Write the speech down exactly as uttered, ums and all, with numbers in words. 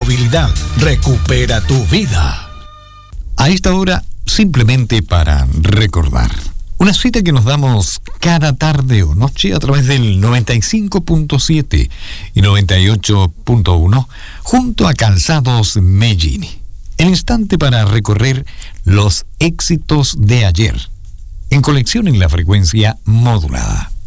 movilidad. Recupera tu vida. A esta hora, simplemente para recordar. Una cita que nos damos cada tarde o noche a través del noventa y cinco punto siete y noventa y ocho punto uno junto a Calzados Meggini. El instante para recorrer los éxitos de ayer. En colección en la frecuencia modulada.